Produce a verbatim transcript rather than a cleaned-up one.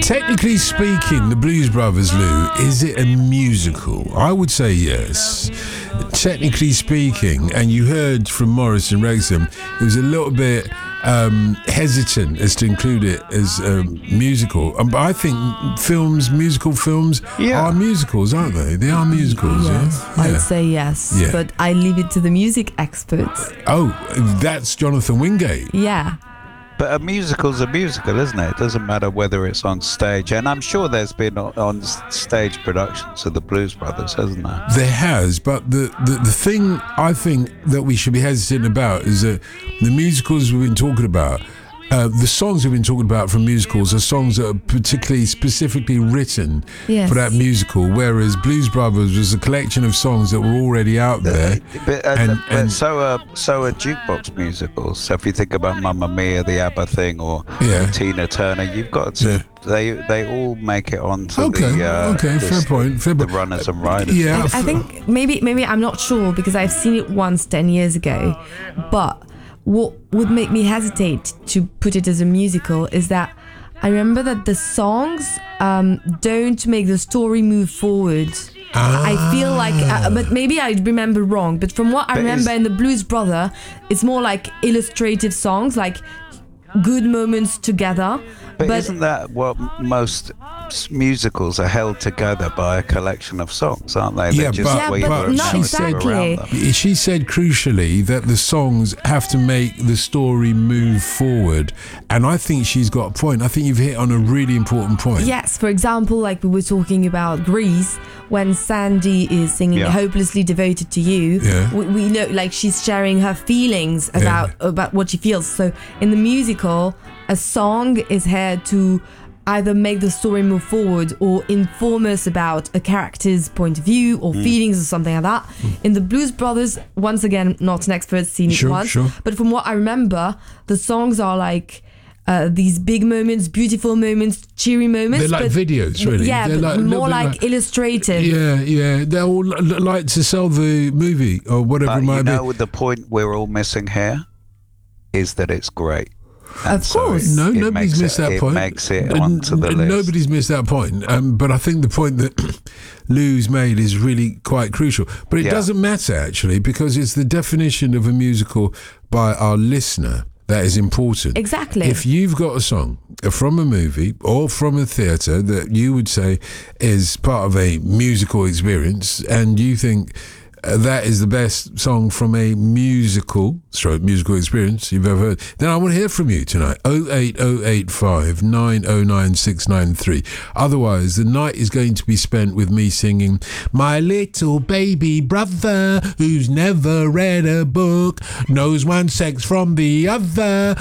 Technically speaking, the Blues Brothers, Lou, is it a musical? I would say yes. Technically speaking, and you heard from Morris and Wrexham, it was a little bit um, hesitant as to include it as a musical. Um, but I think films, musical films, yeah. are musicals, aren't they? They are musicals, yes, yeah? I'd yeah. say yes, yeah. but I leave it to the music experts. Oh, that's Jonathan Wingate. Yeah. But a musical's a musical, isn't it? It doesn't matter whether it's on stage. And I'm sure there's been on stage productions of the Blues Brothers, hasn't there? There has, but the, the, the thing I think that we should be hesitant about is that the musicals we've been talking about, uh, the songs we've been talking about from musicals are songs that are particularly specifically written yes. for that musical, whereas Blues Brothers was a collection of songs that were already out there. But, uh, and, but and so are so are jukebox musicals. So if you think about Mamma Mia, the ABBA thing, or yeah. Tina Turner, you've got to. Yeah. They they all make it onto okay, the uh, okay, the, fair point, fair the point. runners and riders. Yeah, I, I think maybe maybe I'm not sure because I've seen it once ten years ago, but what would make me hesitate to put it as a musical is that I remember that the songs um, don't make the story move forward. Ah. I feel like, uh, but maybe I remember wrong. But from what I But remember is- in the Blues Brother, it's more like illustrative songs, like good moments together. But, But isn't that what most s- musicals are held together by a collection of songs, aren't they? They're Yeah, just but- Yeah, weave but a not narrative exactly. around them. She said crucially that the songs have to make the story move forward, and I think she's got a point. I think you've hit on a really important point. yes, for example, like we were talking about Grease, when Sandy is singing Yeah. "Hopelessly Devoted to You," Yeah. we, we know like she's sharing her feelings about about what she feels. So in the musical, a song is here to either make the story move forward or inform us about a character's point of view or Mm. feelings or something like that. In the Blues Brothers, once again, not an expert, seen it Sure, once, sure. but from what I remember, the songs are like uh, these big moments, beautiful moments, cheery moments. They're like but, videos, really. Yeah, They're but like- a little more bit like, like- illustrative. Yeah, yeah. They all l- l- like to sell the movie or whatever But it might you be. know, the point we're all missing here is that it's great. And Of so course. it- No, it nobody's makes missed it, that it point. makes it N- onto the n- list. Nobody's missed that point. Um, but I think the point that Lou's made is really quite crucial. But it Yeah. doesn't matter, actually, because it's the definition of a musical by our listener that is important. Exactly. If you've got a song from a movie or from a theatre that you would say is part of a musical experience and you think uh, that is the best song from a musical stroke musical experience you've ever heard, then I want to hear from you tonight. oh eight oh eight five nine oh nine six nine three. Otherwise the night is going to be spent with me singing My Little Baby Brother, who's never read a book, knows one sex from the other,